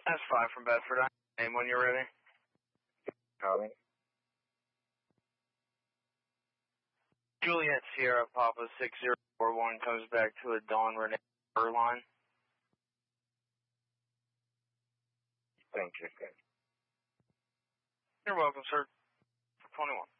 That's 5 from Bedford. Name when you're ready. Copy. Juliet Sierra Papa 6041 comes back to a Dawn Renee line. Thank you. You're welcome, sir. 21.